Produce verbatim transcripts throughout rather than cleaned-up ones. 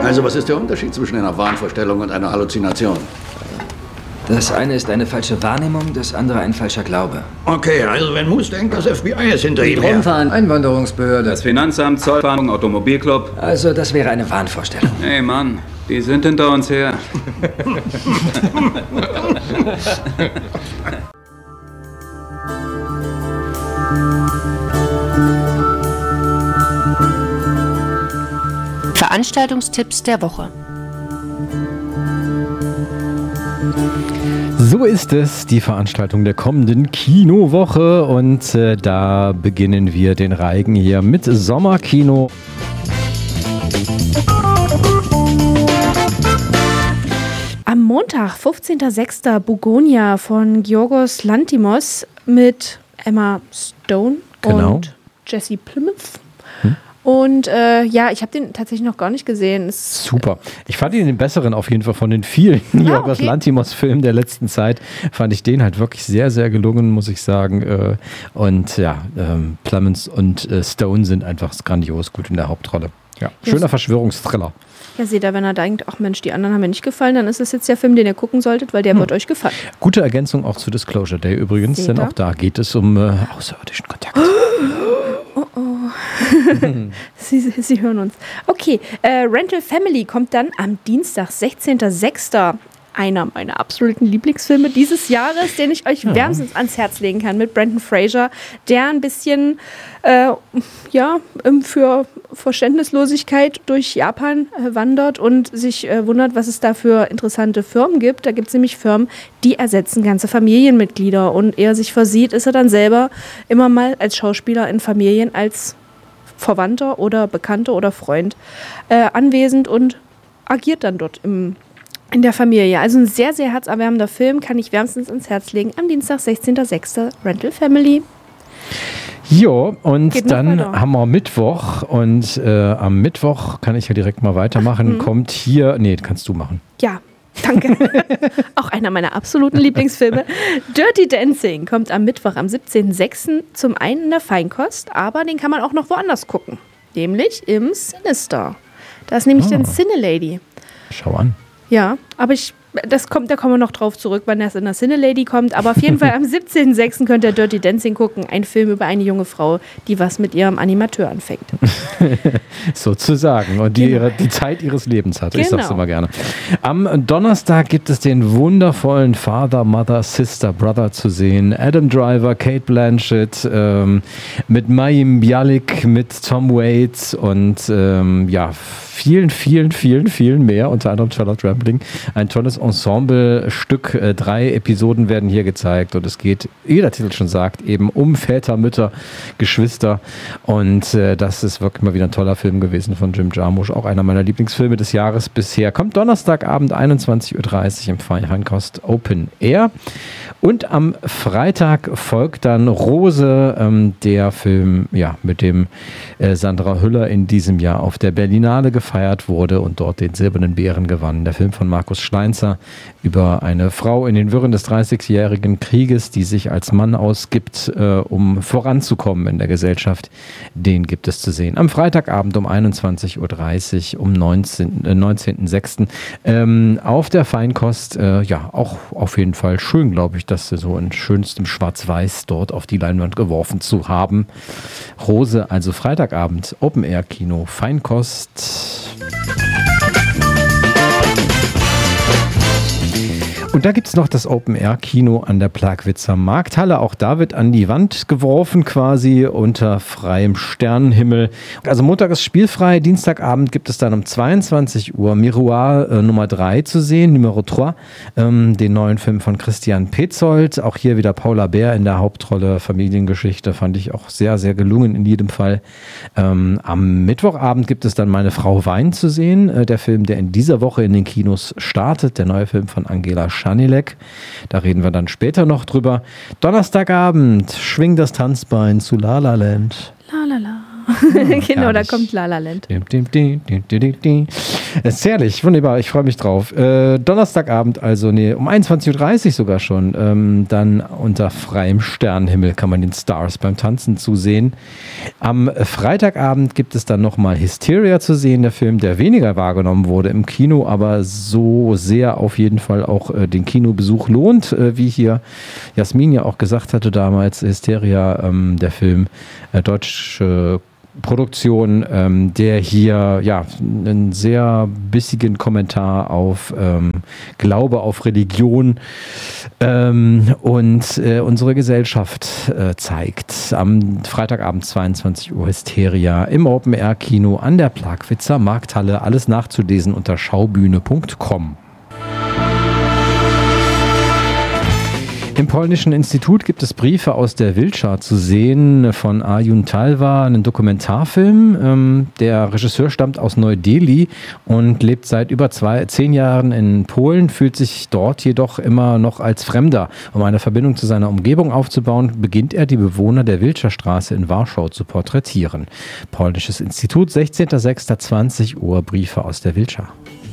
Also, was ist der Unterschied zwischen einer Wahnvorstellung und einer Halluzination? Das eine ist eine falsche Wahrnehmung, das andere ein falscher Glaube. Okay, also wenn Moose denkt, das F B I ist hinter ihm her. Rumfahren, Einwanderungsbehörde. Das Finanzamt, Zollfahndung, Automobilclub. Also, das wäre eine Wahnvorstellung. Hey Mann, die sind hinter uns her. Veranstaltungstipps der Woche. So ist es, die Veranstaltung der kommenden Kinowoche und äh, da beginnen wir den Reigen hier mit Sommerkino. Am Montag, fünfzehnter sechster Bugonia von Giorgos Lanthimos mit Emma Stone Genau. und Jesse Plymouth. Hm. Und äh, ja, ich habe den tatsächlich noch gar nicht gesehen. Es Super. Ich fand ihn den besseren auf jeden Fall von den vielen Giorgos okay. Lanthimos-Filmen der letzten Zeit. Fand ich den halt wirklich sehr, sehr gelungen, muss ich sagen. Und ja, ähm, Plymouth und äh, Stone sind einfach grandios gut in der Hauptrolle. Ja, schöner Yes. Verschwörungsthriller. Ja, seht ihr, wenn er denkt, ach Mensch, die anderen haben mir nicht gefallen, dann ist es jetzt der Film, den ihr gucken solltet, weil der hm. wird euch gefallen. Gute Ergänzung auch zu Disclosure Day übrigens, Seht denn ihr? auch da geht es um äh, außerirdischen Kontakt. Oh oh. Sie, Sie hören uns. Okay, äh, Rental Family kommt dann am Dienstag, sechzehnter sechster Einer meiner absoluten Lieblingsfilme dieses Jahres, den ich euch ja. wärmstens ans Herz legen kann, mit Brendan Fraser, der ein bisschen äh, ja, für Verständnislosigkeit durch Japan äh, wandert und sich äh, wundert, was es da für interessante Firmen gibt. Da gibt es nämlich Firmen, die ersetzen ganze Familienmitglieder. Und er sich versieht, ist er dann selber immer mal als Schauspieler in Familien als Verwandter oder Bekannter oder Freund äh, anwesend und agiert dann dort im in der Familie. Also ein sehr, sehr herzerwärmender Film, kann ich wärmstens ins Herz legen. Am Dienstag, sechzehnter sechster Rental Family. Jo, und Geht noch dann weiter. haben wir Mittwoch und äh, am Mittwoch kann ich ja direkt mal weitermachen. Mhm. Kommt hier, nee, kannst du machen. Ja, danke. Auch einer meiner absoluten Lieblingsfilme. Dirty Dancing kommt am Mittwoch, am siebzehnten sechsten zum einen in der Feinkost, aber den kann man auch noch woanders gucken. Nämlich im Sinister. Da ist nämlich Ah. dann Cine-Lady. Schau an. Ja, aber ich, das kommt, da kommen wir noch drauf zurück, wann das in der Cine-Lady kommt. Aber auf jeden Fall am siebzehnten sechsten könnt ihr Dirty Dancing gucken. Ein Film über eine junge Frau, die was mit ihrem Animateur anfängt. Sozusagen. Und die, Genau. ihre, die Zeit ihres Lebens hat. Ich Genau. sag's immer gerne. Am Donnerstag gibt es den wundervollen Father, Mother, Sister, Brother zu sehen. Adam Driver, Kate Blanchett, ähm, mit Mayim Bialik, mit Tom Waits und ähm, ja, vielen, vielen, vielen, vielen mehr. Unter anderem Charlotte Rampling. Ein tolles Ensemble-Stück. Äh, drei Episoden werden hier gezeigt und es geht, wie der Titel schon sagt, eben um Väter, Mütter, Geschwister. Und äh, das ist wirklich mal wieder ein toller Film gewesen von Jim Jarmusch. Auch einer meiner Lieblingsfilme des Jahres bisher. Kommt Donnerstagabend einundzwanzig Uhr dreißig im Feinkost Open Air. Und am Freitag folgt dann Rose, ähm, der Film, ja, mit dem äh, Sandra Hüller in diesem Jahr auf der Berlinale gefeiert wurde und dort den Silbernen Bären gewann. Der Film von Markus Schleinzer über eine Frau in den Wirren des dreißigjährigen Krieges, die sich als Mann ausgibt, äh, um voranzukommen in der Gesellschaft. Den gibt es zu sehen. Am Freitagabend um einundzwanzig Uhr dreißig, um neunzehnten sechsten Ähm, auf der Feinkost, äh, ja, auch auf jeden Fall schön, glaube ich, das so in schönstem Schwarz-Weiß dort auf die Leinwand geworfen zu haben. Rose, also Freitagabend, Open-Air-Kino, Feinkost. Und da gibt es noch das Open-Air-Kino an der Plagwitzer Markthalle. Auch da wird an die Wand geworfen, quasi unter freiem Sternenhimmel. Also Montag ist spielfrei, Dienstagabend gibt es dann um zweiundzwanzig Uhr Miroir äh, Nummer drei zu sehen, Numero drei, ähm, den neuen Film von Christian Petzold. Auch hier wieder Paula Bär in der Hauptrolle, Familiengeschichte, fand ich auch sehr, sehr gelungen in jedem Fall. Ähm, am Mittwochabend gibt es dann Meine Frau weint zu sehen, äh, der Film, der in dieser Woche in den Kinos startet, der neue Film von Angela Schanilek. Da reden wir dann später noch drüber. Donnerstagabend, Schwing das Tanzbein zu La La Land. La la la. Hm, genau, da herrlich. kommt La La Land. Dim, dim, dim, dim, dim, dim. Es ist herrlich, wunderbar, ich freue mich drauf. Äh, Donnerstagabend, also nee, um einundzwanzig Uhr dreißig sogar schon, ähm, dann unter freiem Sternenhimmel kann man den Stars beim Tanzen zusehen. Am Freitagabend gibt es dann nochmal Hysteria zu sehen, der Film, der weniger wahrgenommen wurde im Kino, aber so sehr auf jeden Fall auch äh, den Kinobesuch lohnt, äh, wie hier Jasmin ja auch gesagt hatte damals, Hysteria, ähm, der Film, äh, deutsche äh, Produktion, ähm, der hier ja einen sehr bissigen Kommentar auf ähm, Glaube, auf Religion ähm, und äh, unsere Gesellschaft äh, zeigt. Am Freitagabend zweiundzwanzig Uhr Hysteria im Open-Air-Kino an der Plagwitzer Markthalle. Alles nachzulesen unter schaubühne punkt com. Im Polnischen Institut gibt es Briefe aus der Wilcza zu sehen von Arjun Talva, einen Dokumentarfilm. Ähm, der Regisseur stammt aus Neu-Delhi und lebt seit über zwei, zehn Jahren in Polen, fühlt sich dort jedoch immer noch als Fremder. Um eine Verbindung zu seiner Umgebung aufzubauen, beginnt er, die Bewohner der Wilcza-Straße in Warschau zu porträtieren. Polnisches Institut, sechzehnter sechster zwanzig Uhr, Briefe aus der Wilcza.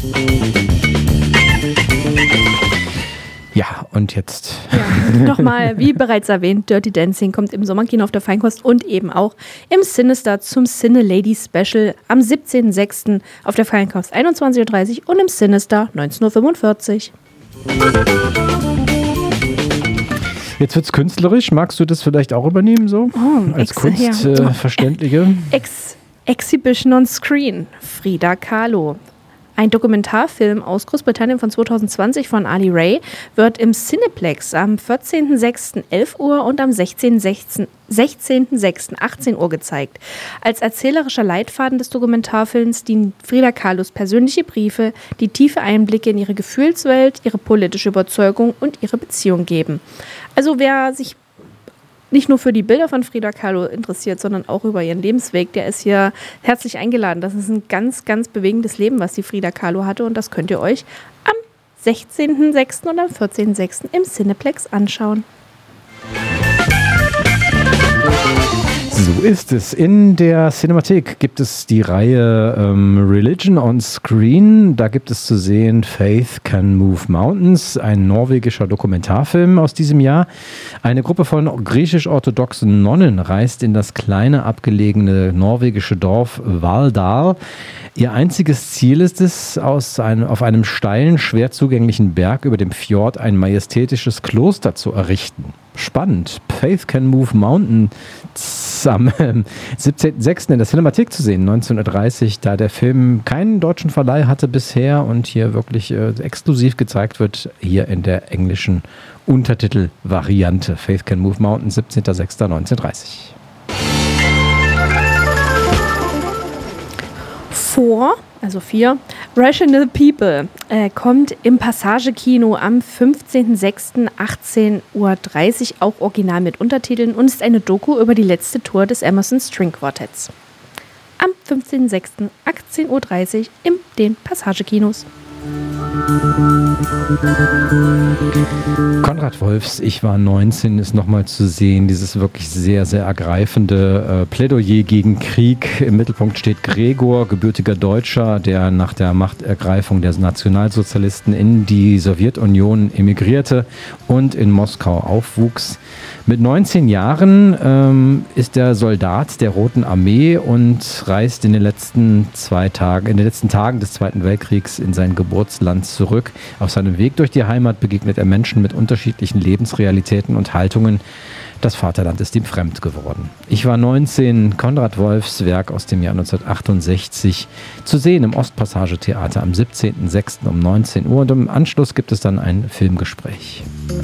Ja, und jetzt. Ja, nochmal, wie bereits erwähnt, Dirty Dancing kommt im Sommerkino auf der Feinkost und eben auch im Sinister zum Cine Lady Special am siebzehnten sechsten auf der Feinkost einundzwanzig Uhr dreißig und im Sinister neunzehn Uhr fünfundvierzig. Jetzt wird's künstlerisch. Magst du das vielleicht auch übernehmen, so? Oh, als ex- Kunstverständliche? Ja. Äh, ex- Exhibition on Screen, Frida Kahlo. Ein Dokumentarfilm aus Großbritannien von zweitausendzwanzig von Ali Ray wird im Cineplex am vierzehnten sechsten elf Uhr und am sechzehnten sechsten achtzehn Uhr gezeigt. Als erzählerischer Leitfaden des Dokumentarfilms dienen Frida Kahlos persönliche Briefe, die tiefe Einblicke in ihre Gefühlswelt, ihre politische Überzeugung und ihre Beziehung geben. Also wer sich nicht nur für die Bilder von Frida Kahlo interessiert, sondern auch über ihren Lebensweg, der ist hier herzlich eingeladen. Das ist ein ganz, ganz bewegendes Leben, was die Frida Kahlo hatte und das könnt ihr euch am sechzehnten sechsten und am vierzehnten sechsten im Cineplex anschauen. So ist es. In der Cinemathek gibt es die Reihe ähm, Religion on Screen. Da gibt es zu sehen Faith Can Move Mountains, ein norwegischer Dokumentarfilm aus diesem Jahr. Eine Gruppe von griechisch-orthodoxen Nonnen reist in das kleine, abgelegene norwegische Dorf Valldal. Ihr einziges Ziel ist es, aus einem, auf einem steilen, schwer zugänglichen Berg über dem Fjord ein majestätisches Kloster zu errichten. Spannend. Faith Can Move Mountains am siebzehnten sechsten in der Cinemathek zu sehen, neunzehn Uhr dreißig, da der Film keinen deutschen Verleih hatte bisher und hier wirklich äh, exklusiv gezeigt wird, hier in der englischen Untertitelvariante. Faith Can Move Mountains, siebzehnter sechster neunzehn Uhr dreißig. Four, also vier, Rational People äh, kommt im Passage-Kino am fünfzehnten sechsten achtzehn Uhr dreißig, auch original mit Untertiteln und ist eine Doku über die letzte Tour des Emerson String Quartetts. Am fünfzehnten sechsten achtzehn Uhr dreißig in den Passage-Kinos. Konrad Wolfs Ich war neunzehn ist nochmal zu sehen. Dieses wirklich sehr, sehr ergreifende äh, Plädoyer gegen Krieg. Im Mittelpunkt steht Gregor, gebürtiger Deutscher, der nach der Machtergreifung der Nationalsozialisten in die Sowjetunion emigrierte und in Moskau aufwuchs. Mit neunzehn Jahren ähm, ist er Soldat der Roten Armee und reist in den letzten zwei Tagen, in den letzten Tagen des Zweiten Weltkriegs in sein Geburtsland zurück. Auf seinem Weg durch die Heimat begegnet er Menschen mit unterschiedlichen Lebensrealitäten und Haltungen. Das Vaterland ist ihm fremd geworden. Ich war neunzehn, Konrad Wolfs Werk aus dem Jahr neunzehnhundertachtundsechzig, zu sehen im Ostpassage-Theater am siebzehnten sechsten um neunzehn Uhr und im Anschluss gibt es dann ein Filmgespräch.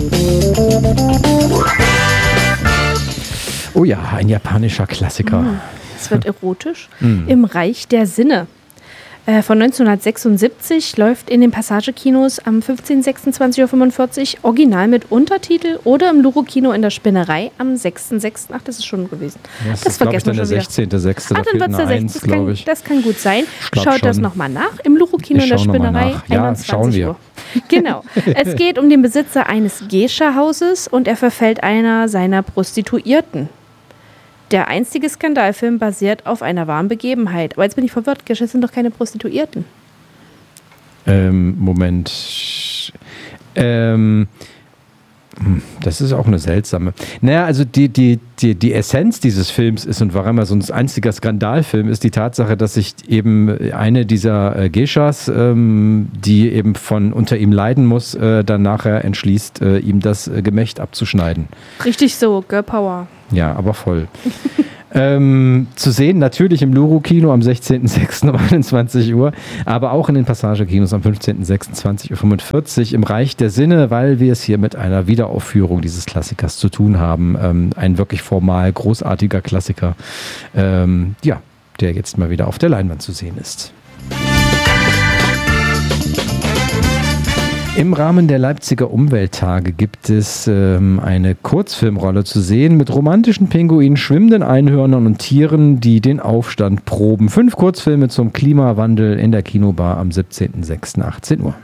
Oh ja, ein japanischer Klassiker. Es wird erotisch. Mm. Im Reich der Sinne. Äh, von neunzehnhundertsechsundsiebzig läuft in den Passagekinos am fünfzehnten sechsten zwanzig Uhr fünfundvierzig original mit Untertitel oder im Luro-Kino in der Spinnerei am sechsten sechsten Ach, das ist schon gewesen. Das, das ist, glaube ich, vergessen dann wir der schon wieder. sechzehnten sechste Ah, dann wird es der sechzehnte. Das, kann- ich. das kann gut sein. glaub Schaut das schon. nochmal nach. Im Luro-Kino Ich in der schau noch mal Spinnerei nach. Ja, einundzwanzig schauen wir. Uhr. Genau. Es geht um den Besitzer eines Geisha-Hauses und er verfällt einer seiner Prostituierten. Der einstige Skandalfilm basiert auf einer wahren Begebenheit. Aber jetzt bin ich verwirrt. Geishas sind doch keine Prostituierten. Ähm, Moment. Ähm, das ist auch eine seltsame. Naja, also die, die, die, die Essenz dieses Films ist und warum er so ein einziger Skandalfilm ist, die Tatsache, dass sich eben eine dieser äh, Geishas, ähm, die eben von unter ihm leiden muss, äh, dann nachher entschließt, äh, ihm das äh, Gemächt abzuschneiden. Richtig so, Girl Power. Ja, aber voll. Ähm, zu sehen natürlich im Luru-Kino am sechzehnten sechsten um einundzwanzig Uhr, aber auch in den Passagekinos am fünfzehnten sechsten zwanzig Uhr fünfundvierzig im Reich der Sinne, weil wir es hier mit einer Wiederaufführung dieses Klassikers zu tun haben. Ähm, ein wirklich formal großartiger Klassiker, ähm, ja, der jetzt mal wieder auf der Leinwand zu sehen ist. Im Rahmen der Leipziger Umwelttage gibt es ähm, eine Kurzfilmrolle zu sehen mit romantischen Pinguinen, schwimmenden Einhörnern und Tieren, die den Aufstand proben. Fünf Kurzfilme zum Klimawandel in der Kinobar am siebzehnten sechsten achtzehn Uhr.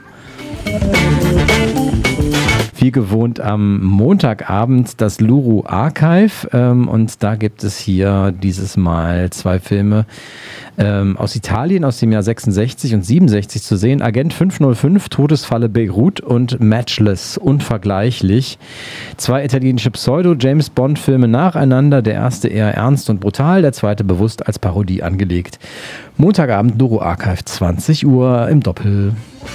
Wie gewohnt am Montagabend das Luru Archive ähm, und da gibt es hier dieses Mal zwei Filme ähm, aus Italien aus dem Jahr sechsundsechzig und siebenundsechzig zu sehen. Agent fünf null fünf, Todesfalle Beirut und Matchless, unvergleichlich. Zwei italienische Pseudo-James-Bond-Filme nacheinander, der erste eher ernst und brutal, der zweite bewusst als Parodie angelegt. Montagabend Luru Archive, zwanzig Uhr im Doppel.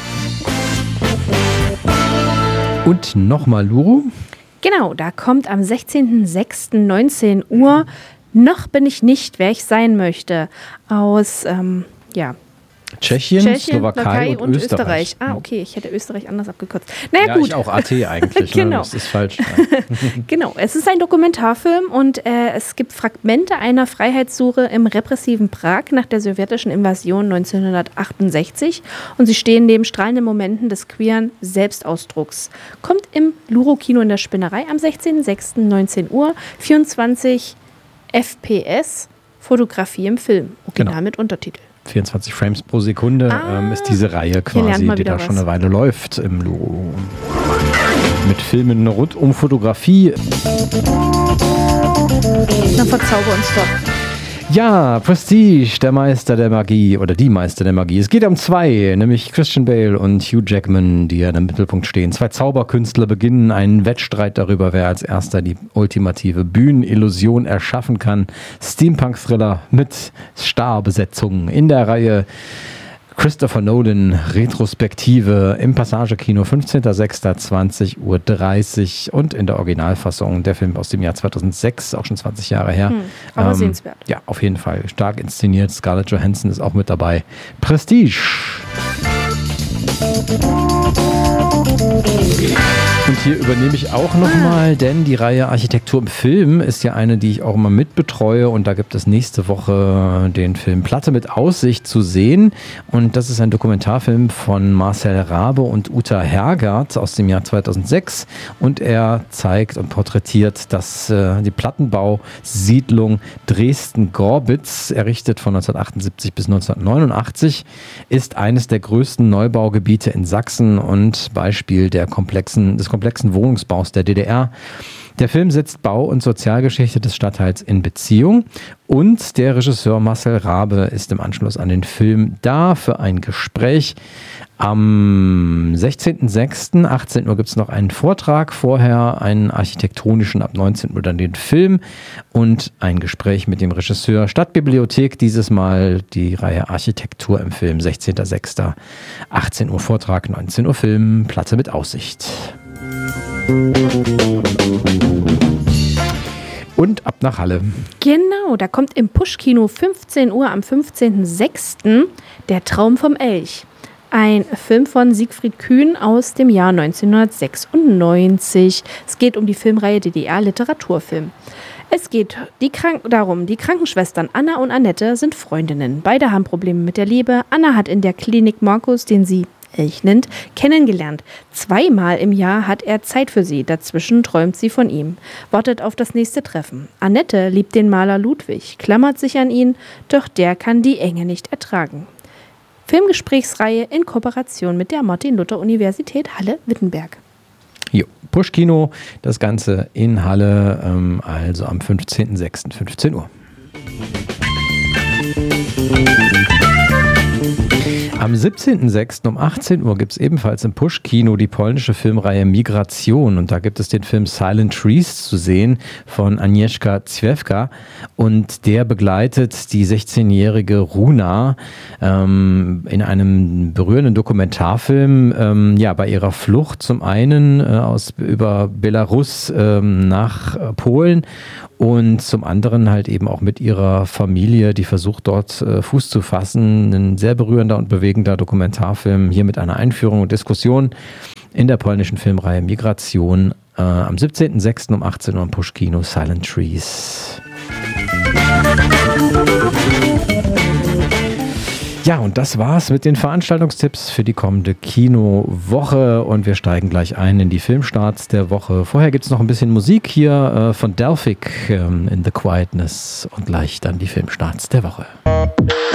Und nochmal Luru. Genau, da kommt am sechzehnten sechsten neunzehn Uhr Noch bin ich nicht, wer ich sein möchte. Aus, ähm, ja. Tschechien, Tschechien, Slowakei und, und Österreich. Österreich. Ah, okay, ich hätte Österreich anders abgekürzt. Naja, ja, gut. Ich auch A T eigentlich, Genau. Ne? Das ist falsch. Genau, es ist ein Dokumentarfilm und äh, es gibt Fragmente einer Freiheitssuche im repressiven Prag nach der sowjetischen Invasion neunzehnhundertachtundsechzig und sie stehen neben strahlenden Momenten des queeren Selbstausdrucks. Kommt im Luru-Kino in der Spinnerei am sechzehnten sechsten neunzehn Uhr, vierundzwanzig F P S, Fotografie im Film, original Genau. mit Untertitel. vierundzwanzig Frames pro Sekunde Ah, ähm, ist diese Reihe lernt quasi, man die wieder da schon was. eine Weile läuft im Luru. Mit Filmen rund um Fotografie. Dann verzauber uns doch. Ja, Prestige, der Meister der Magie oder die Meister der Magie. Es geht um zwei, nämlich Christian Bale und Hugh Jackman, die ja im Mittelpunkt stehen. Zwei Zauberkünstler beginnen einen Wettstreit darüber, wer als erster die ultimative Bühnenillusion erschaffen kann. Steampunk-Thriller mit Starbesetzungen in der Reihe Christopher Nolan, Retrospektive im Passagekino, fünfzehnten sechsten zwanzig Uhr dreißig und in der Originalfassung der Film aus dem Jahr zweitausendsechs, auch schon zwanzig Jahre her. Hm, aber ähm, sehenswert. Ja, auf jeden Fall. Stark inszeniert. Scarlett Johansson ist auch mit dabei. Prestige. Und hier übernehme ich auch nochmal, denn die Reihe Architektur im Film ist ja eine, die ich auch immer mitbetreue und da gibt es nächste Woche den Film Platte mit Aussicht zu sehen und das ist ein Dokumentarfilm von Marcel Rabe und Uta Hergert aus dem Jahr zweitausendsechs und er zeigt und porträtiert das, äh, die Plattenbausiedlung Dresden-Gorbitz, errichtet von neunzehnhundertachtundsiebzig bis neunzehnhundertneunundachtzig, ist eines der größten Neubaugebiete in Sachsen und Beispiel der komplexen, des komplexen Wohnungsbaus der D D R. Der Film setzt Bau- und Sozialgeschichte des Stadtteils in Beziehung und der Regisseur Marcel Rabe ist im Anschluss an den Film da für ein Gespräch. Am sechzehnten sechsten achtzehn Uhr gibt es noch einen Vortrag, vorher einen architektonischen, ab neunzehn Uhr dann den Film und ein Gespräch mit dem Regisseur. Stadtbibliothek, dieses Mal die Reihe Architektur im Film, sechzehnten sechsten achtzehn Uhr Vortrag, neunzehn Uhr Film, Platte mit Aussicht. Und ab nach Halle. Genau, da kommt im Push-Kino fünfzehn Uhr am fünfzehnten sechsten Der Traum vom Elch. Ein Film von Siegfried Kühn aus dem Jahr neunzehnhundertsechsundneunzig. Es geht um die Filmreihe D D R-Literaturfilm. Es geht die Krank- darum, die Krankenschwestern Anna und Annette sind Freundinnen. Beide haben Probleme mit der Liebe. Anna hat in der Klinik Markus, den sie Elch nennt, kennengelernt. Zweimal im Jahr hat er Zeit für sie. Dazwischen träumt sie von ihm, wartet auf das nächste Treffen. Annette liebt den Maler Ludwig, klammert sich an ihn, doch der kann die Enge nicht ertragen. Filmgesprächsreihe in Kooperation mit der Martin-Luther-Universität Halle-Wittenberg. Jo, Push-Kino, das Ganze in Halle, ähm, also am fünfzehnten sechsten fünfzehn Uhr. Am siebzehnten sechsten um achtzehn Uhr gibt es ebenfalls im Push-Kino die polnische Filmreihe Migration. Und da gibt es den Film Silent Trees zu sehen von Agnieszka Zwiefka. Und der begleitet die sechzehnjährige Runa ähm, in einem berührenden Dokumentarfilm ähm, ja, bei ihrer Flucht zum einen äh, aus, über Belarus ähm, nach äh, Polen und zum anderen halt eben auch mit ihrer Familie, die versucht dort äh, Fuß zu fassen. Ein sehr berührender und bewegender Dokumentarfilm, hier mit einer Einführung und Diskussion in der polnischen Filmreihe Migration äh, am siebzehnten sechsten um achtzehn Uhr im Push-Kino Silent Trees. Ja, und das war's mit den Veranstaltungstipps für die kommende Kinowoche und wir steigen gleich ein in die Filmstarts der Woche. Vorher gibt's noch ein bisschen Musik hier äh, von Delphic ähm, in The Quietness und gleich dann die Filmstarts der Woche.